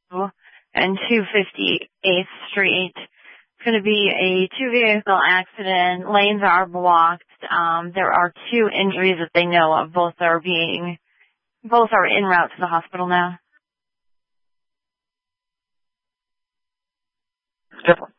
and 258th Street. It's going to be a two-vehicle accident. Lanes are blocked. There are two injuries that they know of. Both are en route to the hospital now. Definitely.